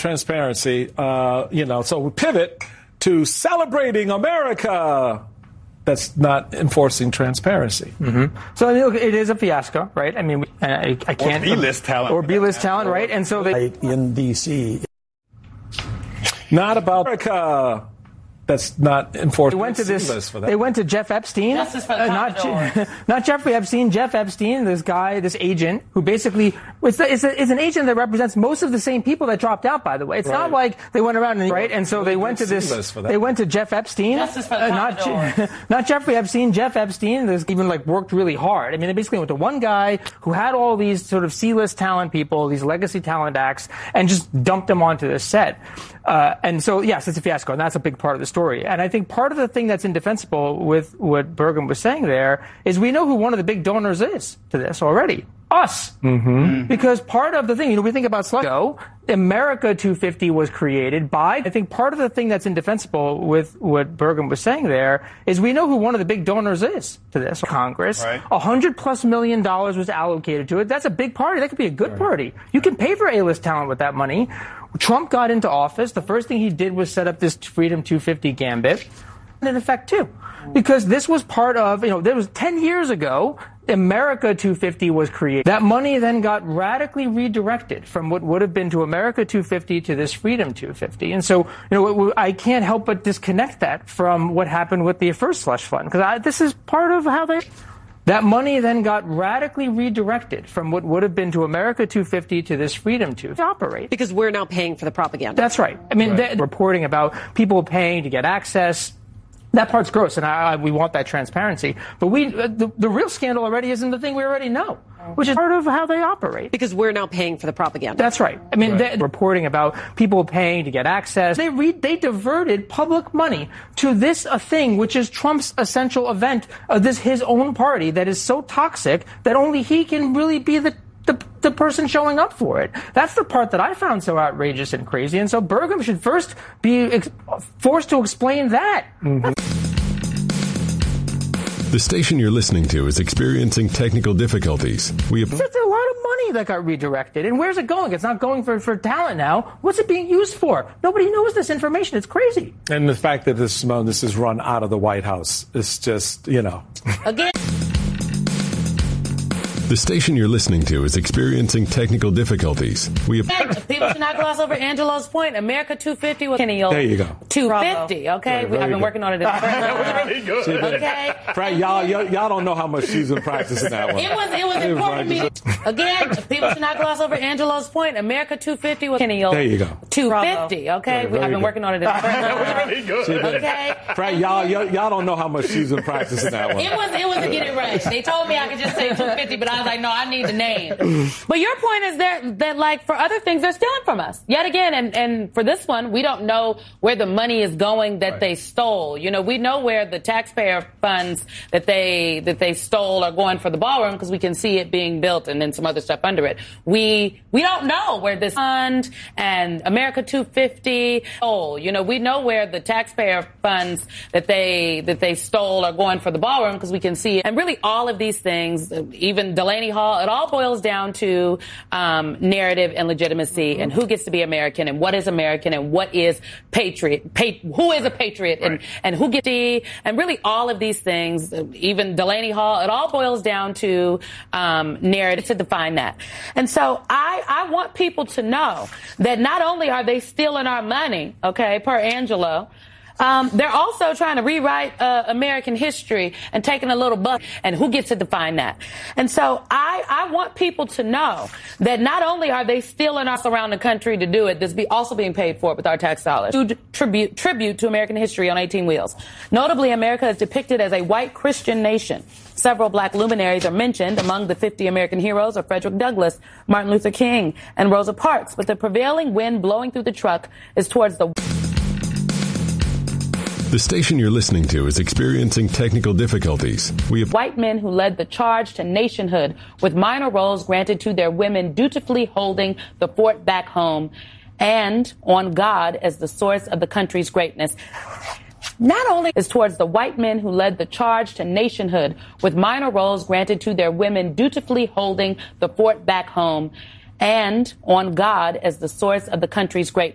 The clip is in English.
transparency, so we pivot to celebrating America. That's not enforcing transparency. Mm-hmm. So look, it is a fiasco, right? I mean, I can't. Or B-list talent. Or B-list talent, right? And so they in D.C. Not about America. That's not enforcing. They went to Jeff Epstein, not Jeffrey Epstein. Jeff Epstein, this guy, this agent, who basically it's an agent that represents most of the same people that dropped out. By the way, it's not like they went around and so they went to They went to Jeff Epstein, not Jeffrey Epstein. Jeff Epstein, this even worked really hard. I mean, they basically went to one guy who had all these sort of C-list talent people, these legacy talent acts, and just dumped them onto this set. And so, yes, it's a fiasco, and that's a big part of the story. And I think part of the thing that's indefensible with what Burgum was saying there is we know who one of the big donors is to this already. Us. Mm-hmm. Because part of the thing, we think about Sluggo, America 250 was created by, I think part of the thing that's indefensible with what Burgum was saying there is we know who one of the big donors is to this. Congress, right. $100+ million was allocated to it. That's a big party. That could be a good party. You can pay for A-list talent with that money. Trump got into office. The first thing he did was set up this Freedom 250 gambit. And in effect, too. Because this was part of, there was 10 years ago, America 250 was created. That money then got radically redirected from what would have been to America 250 to this Freedom 250. And so, I can't help but disconnect that from what happened with the first slush fund. Because this is part of how that money then got radically redirected from what would have been to America 250 to this Freedom 250 operate. Because we're now paying for the propaganda. That's right. I mean, reporting about people paying to get access, that part's gross, and we want that transparency. But the real scandal already isn't the thing we already know, which is part of how they operate. Because we're now paying for the propaganda. That's right. I mean, reporting about people paying to get access. They diverted public money to this thing, which is Trump's essential event, his own party that is so toxic that only he can really be the person showing up for it. That's the part that I found so outrageous and crazy. And so Burgum should first be forced to explain that. Mm-hmm. The station you're listening to is experiencing technical difficulties. There's a lot of money that got redirected. And where's it going? It's not going for talent now. What's it being used for? Nobody knows this information. It's crazy. And the fact that this is run out of the White House is just, Again. The station you're listening to is experiencing technical difficulties. People should not gloss over Angelo's point. America 250 was Kenny. There you go. 250. Okay, I've been working on it. That was really good. Okay, Frank, y'all don't know how much she's been practicing that one. It was important to me. Again, people should not gloss over Angelo's point. America 250 was Kenny. There you go. 250. Okay, I've been working on it. That was really good. Okay, Frank, y'all don't know how much she's been practicing that one. It was to get it right. They told me I could just say 250, but I was like, no, I need the name. But your point is that for other things, they're stealing from us yet again. And for this one, we don't know where the money is going that they stole. We know where the taxpayer funds that they stole are going for the ballroom because we can see it being built and then some other stuff under it. We don't know where this fund and America 250 stole. We know where the taxpayer funds that they stole are going for the ballroom because we can see it. And really all of these things, even Delaney Hall, it all boils down to narrative and legitimacy and who gets to be American and what is American and what is who is a patriot and who gets to, and really all of these things, even Delaney Hall, it all boils down to narrative to define that. And so I want people to know that not only are they stealing our money, okay, per Angelo, they're also trying to rewrite American history and taking a little buck, and who gets to define that. And so I want people to know that not only are they stealing us around the country to do it, this be also being paid for with our tax dollars. Tribute to American history on 18 wheels. Notably, America is depicted as a white Christian nation. Several black luminaries are mentioned. Among the 50 American heroes are Frederick Douglass, Martin Luther King, and Rosa Parks. But the prevailing wind blowing through the truck is towards the... The station you're listening to is experiencing technical difficulties. White men who led the charge to nationhood with minor roles granted to their women dutifully holding the fort back home and on God as the source of the country's greatness. Not only is towards the white men who led the charge to nationhood with minor roles granted to their women dutifully holding the fort back home and on God as the source of the country's greatness.